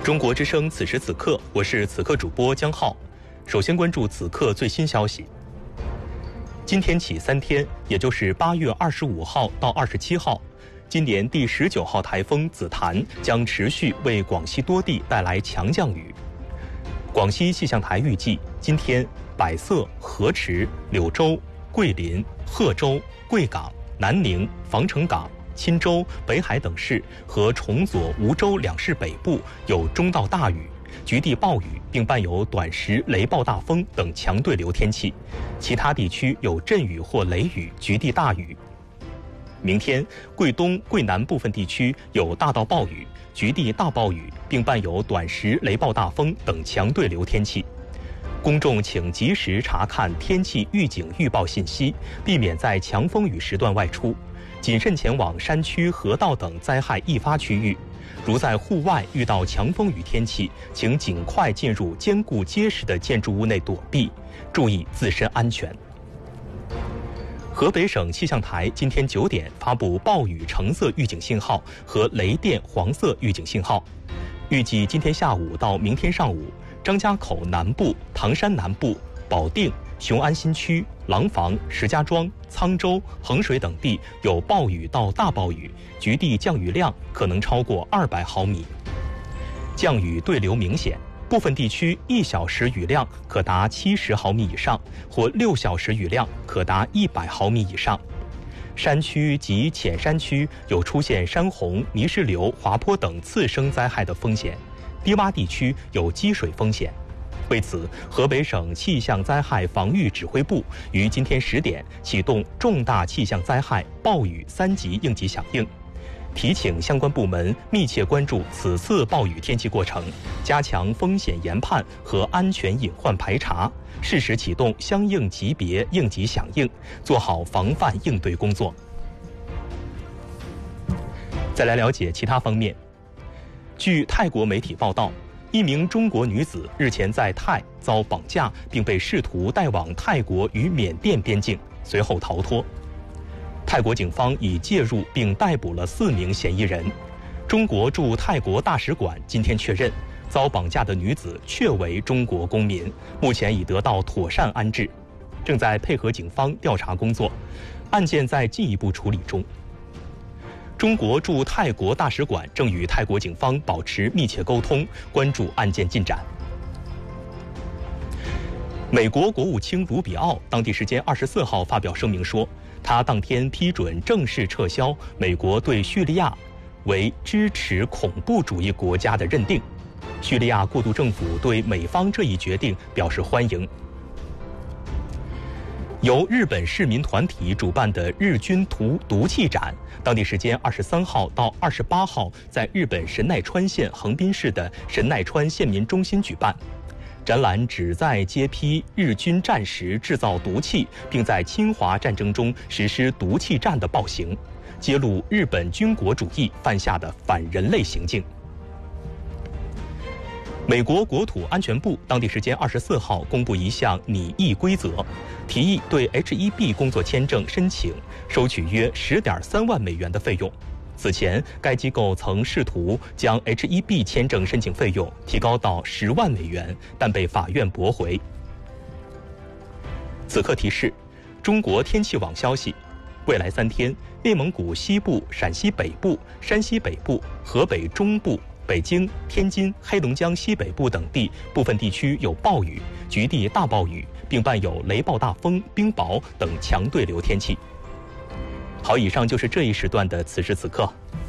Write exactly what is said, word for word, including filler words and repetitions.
中国之声此时此刻，我是此刻主播江浩。首先关注此刻最新消息。今天起三天，也就是八月二十五号到二十七号，今年第十九号台风紫檀将持续为广西多地带来强降雨。广西气象台预计，今天百色、河池、柳州、桂林、贺州、贵港、南宁、防城港、钦州、北海等市和崇左、梧州两市北部有中到大雨，局地暴雨，并伴有短时雷暴大风等强对流天气，其他地区有阵雨或雷雨，局地大雨。明天，贵东、贵南部分地区有大到暴雨，局地大暴雨，并伴有短时雷暴大风等强对流天气。公众请及时查看天气预警预报信息，避免在强风雨时段外出，谨慎前往山区、河道等灾害易发区域。如在户外遇到强风雨天气，请尽快进入坚固结实的建筑物内躲避，注意自身安全。河北省气象台今天九点发布暴雨橙色预警信号和雷电黄色预警信号，预计今天下午到明天上午，张家口南部、唐山南部、保定、雄安新区、廊坊、石家庄、沧州、衡水等地有暴雨到大暴雨，局地降雨量可能超过二百毫米，降雨对流明显，部分地区一小时雨量可达七十毫米以上，或六小时雨量可达一百毫米以上。山区及浅山区有出现山洪、泥石流、滑坡等次生灾害的风险，低洼地区有积水风险。为此，河北省气象灾害防御指挥部于今天十点启动重大气象灾害暴雨三级应急响应，提请相关部门密切关注此次暴雨天气过程，加强风险研判和安全隐患排查，适时启动相应级别应急响应，做好防范应对工作。再来了解其他方面。据泰国媒体报道，一名中国女子日前在泰遭绑架，并被试图带往泰国与缅甸边境，随后逃脱。泰国警方已介入并逮捕了四名嫌疑人。中国驻泰国大使馆今天确认，遭绑架的女子确为中国公民，目前已得到妥善安置，正在配合警方调查工作，案件在进一步处理中。中国驻泰国大使馆正与泰国警方保持密切沟通，关注案件进展。美国国务卿卢比奥当地时间二十四号发表声明说，他当天批准正式撤销美国对叙利亚为支持恐怖主义国家的认定。叙利亚过渡政府对美方这一决定表示欢迎。由日本市民团体主办的日军毒毒气展，当地时间二十三号到二十八号在日本神奈川县横滨市的神奈川县民中心举办。展览旨在揭批日军战时制造毒气，并在侵华战争中实施毒气战的暴行，揭露日本军国主义犯下的反人类行径。美国国土安全部当地时间二十四号公布一项拟议规则，提议对 H 一 B 工作签证申请收取约十点三万美元的费用。此前，该机构曾试图将 H 一 B 签证申请费用提高到十万美元，但被法院驳回。此刻提示：中国天气网消息，未来三天，内蒙古西部、陕西北部、山西北部、河北中部、北京、天津、黑龙江西北部等地部分地区有暴雨，局地大暴雨，并伴有雷暴大风、冰雹等强对流天气。好，以上就是这一时段的此时此刻。